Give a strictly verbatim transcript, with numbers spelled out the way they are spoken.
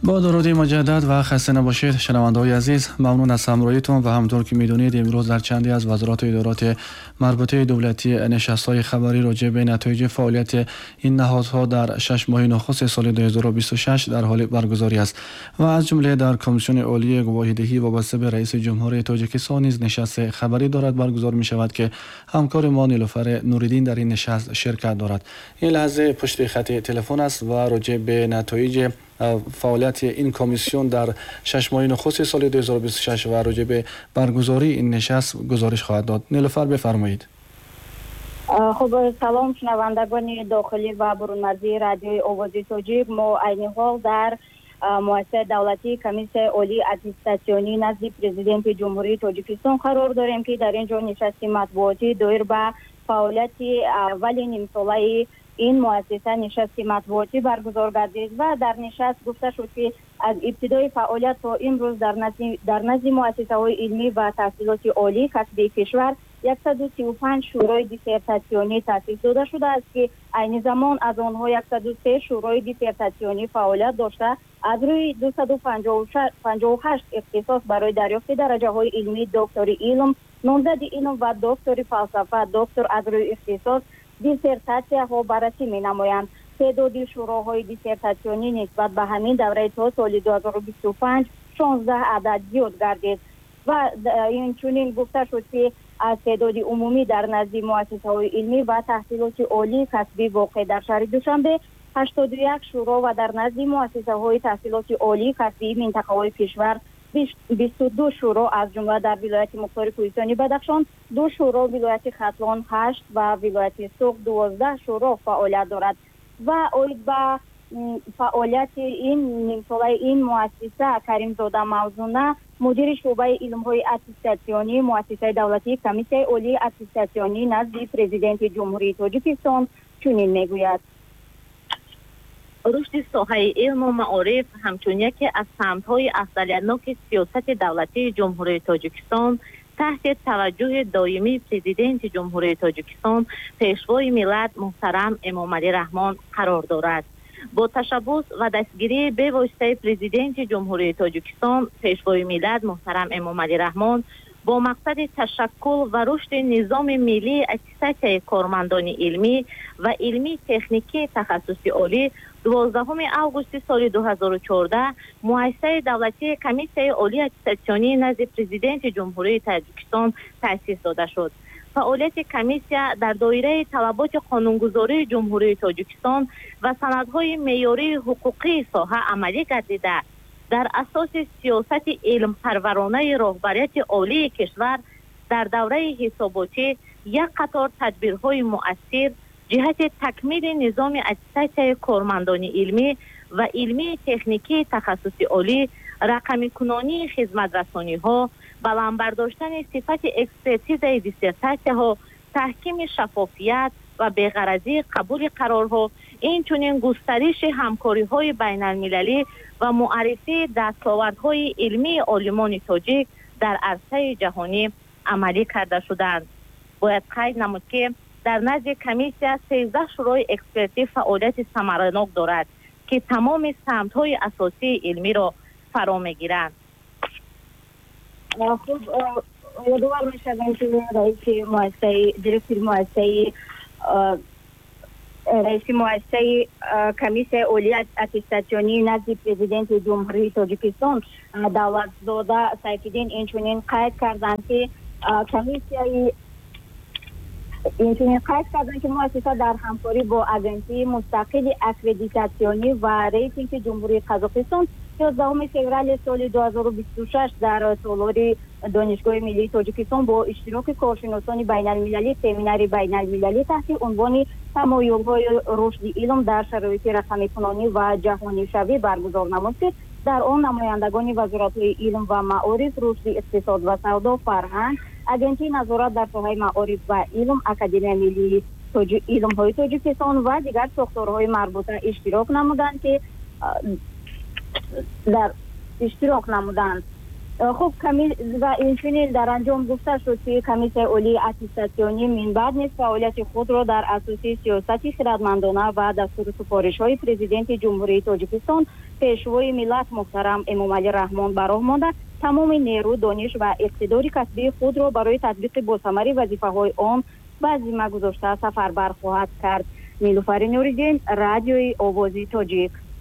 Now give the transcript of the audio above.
با درود مجدد و خسته نباشید شنونده‌های عزیز. ممنون از همراهیتون و همونطور که میدونید امروز در چندی از وزارات و ادارات مربوطه دولتی نشست‌های خبری راجع به نتایج فعالیت این نهادها در شش ماه نخست سال دو هزار و بیست و شش در حال برگزاری است و از جمله در کمیسیون عالی گواهیدهی وابسته به رئیس جمهور تاجیکستان نیز نشست خبری دارد برگزار می شود که همکار ما نیلوفر نوریدین در این نشست شرکت دارد. این لحظه پشت خط تلفن است و راجع به نتایج فعالیت این کمیسیون در شش ماه نخست سال دو هزار و بیست و شش و راجع به برگزاری این نشست گزارش خواهد داد. نیلوفر بفرمایید. خب سلام شنوندگان داخلی و برون مرزی رادیوی آواز تاجیک. ما عین حال در مؤسسه دولتی کمیسیون عالی اتستاسیونی نزد پرزیدنت جمهوری تاجیکستان قرار داریم که در اینجا نشست مطبوعاتی دایر به فعالیت اول نیم ساله این مؤسسه نشست مطبوعاتی برگزار گردید و در نشست گفته شد که از ابتدای فعالیت تا امروز در نزد در نزد مؤسسه‌های علمی و تحصیلاتی عالی کسبی کشور صد و سی و پنج شورای دیسرتاسیونی تأسیس داده شده است که عین زمان از آنها صد و سه شورای دیسرتاسیونی فعالیت داشته از روی دویست و پنجاه و هشت اختصاص برای دریافت درجه‌های علمی دکتری علم، نامزد علم و دکتری فلسفه، دکتر از روی اختصاص دیسرتاسیا ها بررسی می نمایند. تعداد شوراهای دیسرتاسیونی نسبت به همین دوره تا سال دو هزار و بیست و پنج شانزده عدد زیاد گردید و این چنین گفته شد که از تعداد عمومی در نزد مؤسسه‌های علمی و تحصیلات عالی کسبی واقع در شهر دوشنبه هشتاد و یک شورا و در نزد مؤسسه‌های تحصیلات عالی کسبی منطقه‌های کشور بیست و دو شورا از جمله در ولایت مختار کوهستانی بدخشان دو شورا، ولایت ختلان هشت و ولایت سوق دوازده شورا فعالیت دارد و اید به فعالیت این نیم ساله این مؤسسه کریم زاده موزونه مدیر شعبه علم‌های اتستاسیونی مؤسسه دولتی کمیسیون عالی اتستاسیونی نزد پرزیدنت جمهوری تاجیکستان چنین میگوید: رشد ساحه علم و معارف همچون یکی از سمت‌های افضلیت‌ناک سیاست دولتی جمهوری تاجیکستان تحت توجه دائمی پرزیدنت جمهوری تاجیکستان پیشوای ملت محترم امام علی رحمان قرار دارد. با تشبث و دستگیری به واسطه پرزیدنت جمهوری تاجیکستان پیشوای ملت محترم امام علی رحمان با مقصد تشکل و رشد نظام ملی اتستاسیای کارمندان علمی و علمی تکنیکی تخصصی عالی دوازدهم آگوست سال دو هزار و چهارده مؤسسه دولتی کمیسیون عالی اتستاسیونی نزد پرزیدنت جمهوری تاجیکستان تأسیس داده شد. فعالیت کمیسیون در دایره طلبات قانونگذاری جمهوری تاجیکستان و سندهای معیاری حقوقی ساحه عملی گردیده در اساس سیاست علم پرورانه رهبریت عالی کشور در دوره حساباتی یک قطار تدبیرهای مؤثر جهت تکمیل نظام اتستاسیای کارمندان علمی و علمی تکنیکی تخصصی عالی، رقمی کنانی خدمت رسانی ها، بلند برداشتن صفت اکسپرتیز دیسرتاسیا ها، تحکیم شفافیت و بی‌غرضی قبول قرارها، این چنین گسترش همکاری های بین المللی و معرفی دستاوردهای علمی عالمان تاجیک در عرصه جهانی عملی کرده شدند. باید قید نمود که در نزد کمیسیون سیزده شورای اکسپرتی فعالیت ثمرناک دارد که تمام سمت‌های اساسی علمی را فرا می‌گیرند. خب یادآور می‌شوم که رئیس مؤسسه دیرکتور مؤسسه رئیس مؤسسه کمیسیون عالی اتستاسیونی نزد پرزیدنت جمهوری تاجیکستان دولت زاده سیفالدین این چنین قید کردند که کمیسیون این چنین قید کردن که مؤسسه در همکاری با اجنسی مستقل اکریدیتاسیونی و ریتینگ جمهوری قزاقستان یازدهم فوریه سال دو هزار و بیست و شش در سالار دانشگاه ملی تاجیکستان با اشتراک کارشناسان بین المللی سمینار بین المللی تحت عنوان تمایل‌های رشد علم در شرایط رقمی کنانی و جهانی شوی برگزار نمود که در آن نمایندگان وزارت‌های علم و معارف، رشد اقتصاد و سودا، فرهنگ، اجنسی نظارت در ساحه معارف و علم، اکادمی ملی علم‌های تاجیکستان و دیگر ساختارهای مربوطه اشتراک نمودند که در اشتراک نمودند خب کمیل و اینچنین در انجام گفته شد که کمیسیون عالی اتستاسیونی من بعد نیز فعالیت خود را در اساس سیاست خردمندانه و دستور سفارش‌های پرزیدنت جمهوری تاجیکستان پیشوای ملت محترم امامعلی رحمان به راه مانده تمام نیرو دانش و اقتدار کسبی خود را برای تطبیق باثمر وظیفه‌های آن به ذمه گذاشته سفربر خواهد کرد. نیلوفر نوری‌دین، رادیوی آوازی تاجیک.